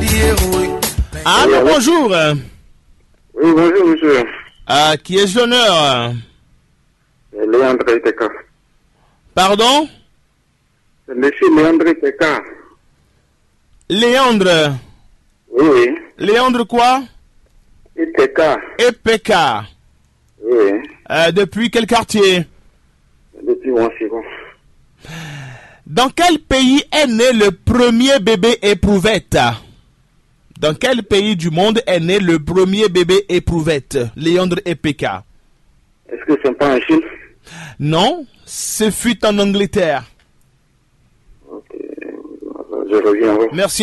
Allô, bonjour. Oui, bonjour, monsieur. Qui est l'honneur? Léandre Iteka. Pardon? Monsieur Léandre Iteka. Léandre. Oui. Léandre quoi? Iteka. EPK. Oui. Depuis quel quartier? Depuis Wansigon. Dans quel pays est né le premier bébé éprouvette? Dans quel pays du monde est né le premier bébé éprouvette? Léandre EPK. Est-ce que c'est pas en Chine? Non, ce fut en Angleterre. Ok. Je reviens. Merci.